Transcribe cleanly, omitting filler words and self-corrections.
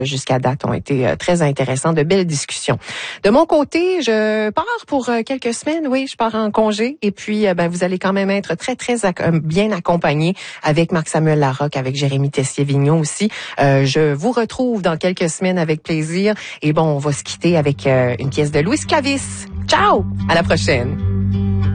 jusqu'à date ont été très intéressants, de belles discussions. De mon côté, je pars pour quelques semaines, oui, je pars en congé et puis vous allez quand même être très bien accompagnés avec Marc-Samuel Larocque, avec Jérémy Tessier-Vigneault aussi. Je vous retrouve dans quelques semaines avec plaisir et on va se quitter avec une pièce de Louis Clavis. Ciao, à la prochaine.